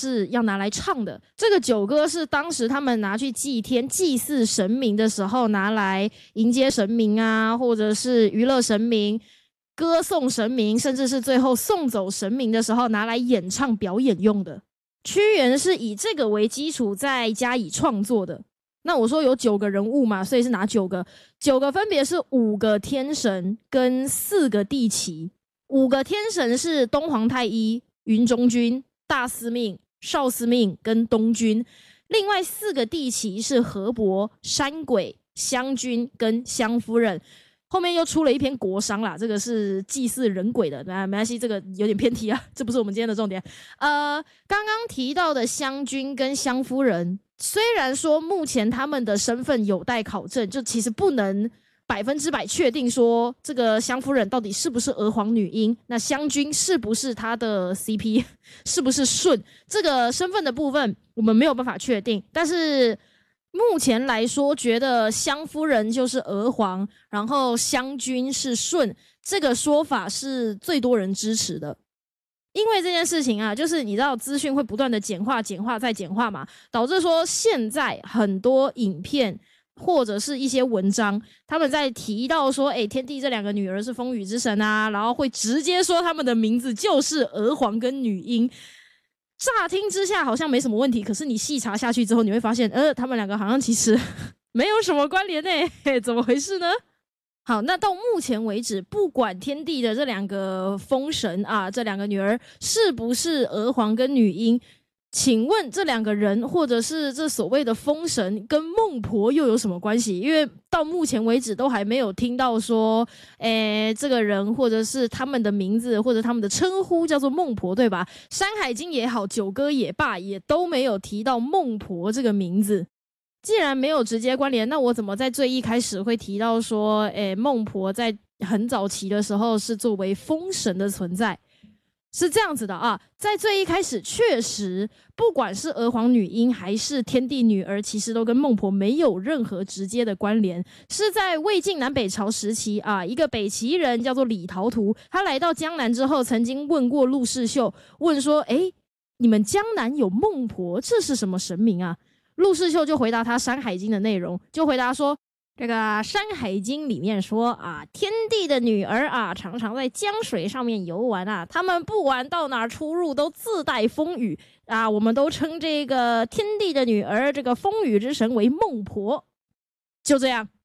是要拿来唱的。这个酒歌是当时他们拿去祭天祭祀神明的时候拿来迎接神明啊，或者是娱乐神明，歌颂神明，甚至是最后送走神明的时候拿来演唱表演用的。屈原是以这个为基础再加以创作的。那我说有9个人物嘛，所以是哪9个？9个分别是5个天神跟4个地旗。5个天神是东皇太一、云中君、大司命、少司命跟东君，另外4个地旗是河伯、山鬼、湘君跟湘夫人。后面又出了一篇国殇啦，这个是祭祀人鬼的，没关系，这个有点偏题啊，这不是我们今天的重点。刚刚提到的湘君跟湘夫人，虽然说目前他们的身份有待考证，就其实不能100%确定说这个湘夫人到底是不是娥皇女英，那湘君是不是她的 CP， 是不是舜，这个身份的部分我们没有办法确定，但是目前来说觉得湘夫人就是娥皇，然后湘君是舜，这个说法是最多人支持的。因为这件事情啊，就是你知道资讯会不断的简化再简化嘛，导致说现在很多影片或者是一些文章，他们在提到说天帝这2个女儿是风雨之神啊，然后会直接说他们的名字就是娥皇跟女英。乍听之下好像没什么问题，可是你细查下去之后你会发现他们2个好像其实没有什么关联怎么回事呢？好，那到目前为止，不管天帝的这2个风神啊，这2个女儿是不是娥皇跟女英，请问这2个人或者是这所谓的风神跟孟婆又有什么关系？因为到目前为止都还没有听到说这个人或者是他们的名字或者他们的称呼叫做孟婆，对吧？山海经也好，九歌也罢，也都没有提到孟婆这个名字。既然没有直接关联，那我怎么在最一开始会提到说孟婆在很早期的时候是作为风神的存在？是这样子的啊，在最一开始确实不管是娥皇女英还是天帝女儿，其实都跟孟婆没有任何直接的关联。是在魏晋南北朝时期啊，一个北齐人叫做李陶图，他来到江南之后曾经问过陆士秀，问说你们江南有孟婆，这是什么神明啊？陆士秀就回答他《山海经》的内容，就回答说这个《山海经》里面说啊，天帝的女儿啊，常常在江水上面游玩啊，他们不管到哪出入都自带风雨啊，我们都称这个天帝的女儿，这个风雨之神为孟婆。就这样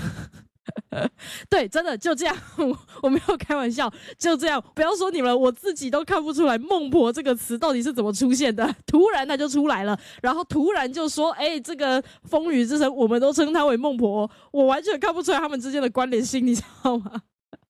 对，真的就这样我没有开玩笑，就这样。不要说你们，我自己都看不出来孟婆这个词到底是怎么出现的，突然它就出来了，然后突然就说这个风雨之神我们都称它为孟婆，我完全看不出来他们之间的关联性，你知道吗？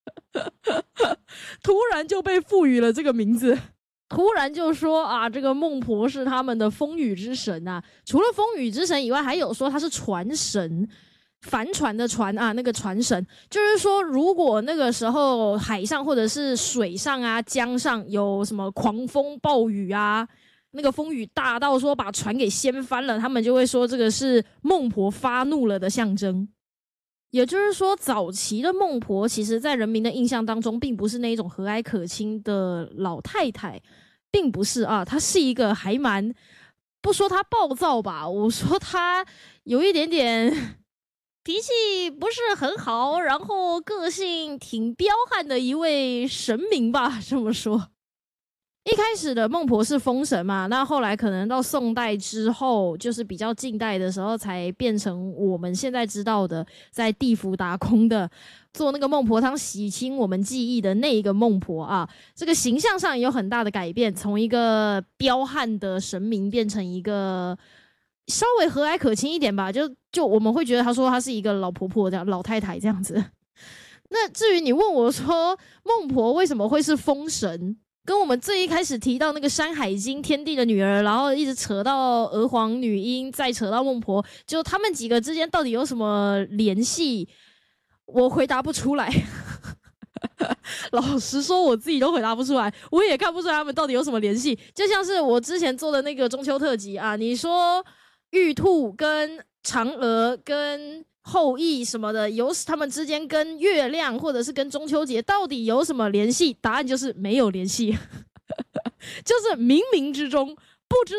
突然就被赋予了这个名字，突然就说啊，这个孟婆是他们的风雨之神啊。除了风雨之神以外，还有说他是船神，帆船的船啊，那个船神，就是说如果那个时候海上或者是水上啊，江上有什么狂风暴雨啊，那个风雨大到说把船给掀翻了，他们就会说这个是孟婆发怒了的象征。也就是说早期的孟婆其实在人民的印象当中并不是那种和蔼可亲的老太太，并不是啊，她是一个还蛮，不说她暴躁吧，我说她有一点点脾气不是很好，然后个性挺彪悍的一位神明吧，这么说。一开始的孟婆是风神嘛，那后来可能到宋代之后，就是比较近代的时候才变成我们现在知道的在地府打工的，做那个孟婆汤洗清我们记忆的那一个孟婆啊，这个形象上也有很大的改变，从一个彪悍的神明变成一个稍微和蔼可亲一点吧，就我们会觉得他说他是一个老婆婆这样，老太太这样子。那至于你问我说孟婆为什么会是风神，跟我们最一开始提到那个《山海经》天帝的女儿，然后一直扯到娥皇女英，再扯到孟婆，就他们几个之间到底有什么联系，我回答不出来。老实说我自己都回答不出来，我也看不出来他们到底有什么联系。就像是我之前做的那个中秋特辑啊，你说玉兔跟嫦娥跟后羿什么的，他们之间跟月亮或者是跟中秋节到底有什么联系？答案就是没有联系。就是冥冥之中不知